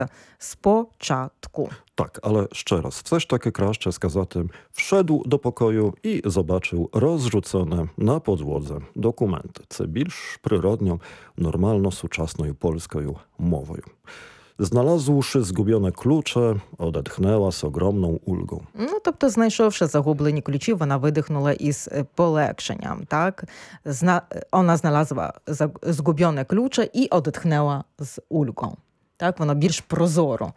spочатку. Tak, ale jeszcze raz, все ж таки краще сказати «wszedł do pokoju і zobaczył розрzucone на podłodze документи». Це більш природньо, нормально сучасною польською мовою. Znalazłszy zgubione klucze, odetchnęła z ogromną ulgą. Тобто, знайшовши загублені ключі, вона видихнула із полегшенням, так? Вона знalazła zgubione klucze i odetchnęła z ulgą. Так, воно більш прозоро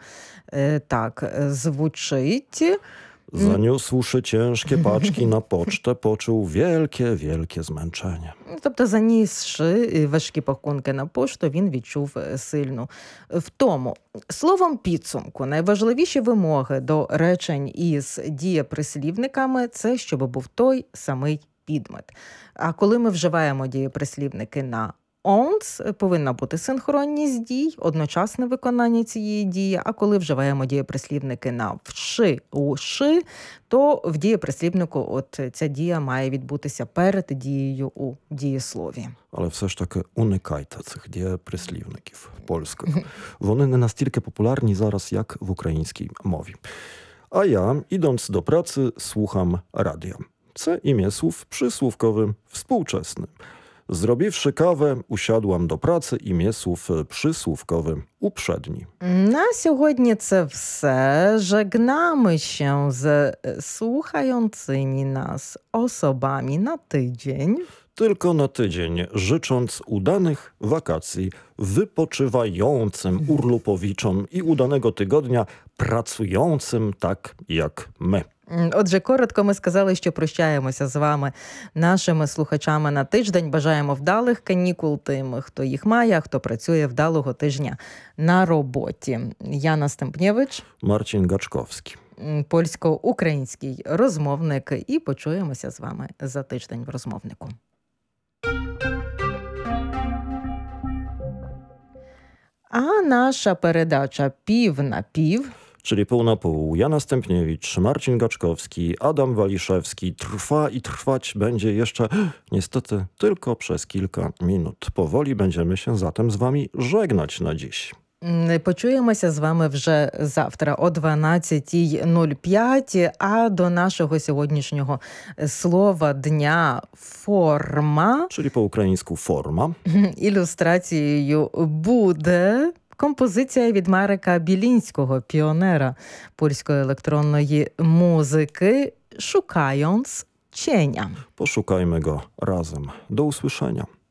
так звучить. Zaniósłszy ciężkie paczki na pocztę, poczuł wielkie, wielkie zmęczenie. Тобто, занісши важкі пакунки на пошту, він відчув сильну втому. Словом підсумку, найважливіші вимоги до речень із дієприслівниками – це, щоб був той самий підмет. А коли ми вживаємо дієприслівники на «ons», повинна бути синхронність дій, одночасне виконання цієї дії, а коли вживаємо дієприслівники на «вши», «уши», то в дієприслівнику ця дія має відбутися перед дією у дієслові. Але все ж таки уникайте цих дієприслівників польською. Вони не настільки популярні зараз, як в українській мові. A ja, idąc do pracy, słucham radia. Це imię słów przysłówkowy współczesny. Zrobiwszy kawę, usiadłam do pracy, imię słów przysłówkowy uprzedni. На сьогодні це все. Żegnamy z słuchającymi nas osobami na tydzień. Tylko na tydzień, życząc udanych wakacji wypoczywającym urlopowiczom i udanego tygodnia pracującym tak jak my. Отже, коротко ми сказали, що прощаємося з вами, нашими слухачами на тиждень. Бажаємо вдалих канікул тим, хто їх має, а хто працює вдалого тижня на роботі. Яна Стемпнєвич. Марcin Gaczkowski. Польсько-український розмовник. І почуємося з вами за тиждень в розмовнику. А наша передача «Пів на пів», czyli pół na pół. Jana Stępniewicz, Marcin Gaczkowski, Adam Waliszewski trwa i trwać będzie jeszcze niestety tylko przez kilka minut. Powoli będziemy się zatem z wami żegnać na dziś. Почуємося з вами вже завтра о 12:05, а до нашого сьогоднішнього слова дня «форма», czyli po ukraińsku forma, ілюстрацією буде композиція від Марека Білінського, піонера польської електронної музики «Szukając cienia». Poszukajmy go razem. Do usłyszenia.